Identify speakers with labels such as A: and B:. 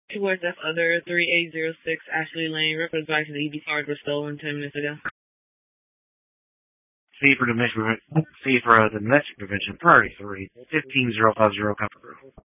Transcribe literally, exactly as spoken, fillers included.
A: Towards F other three eight zero six Ashley Lane. Reference back to the E B card was stolen ten minutes ago.
B: C for domestic, C for uh, domestic prevention, priority three, fifteen zero five zero, Copper Grove.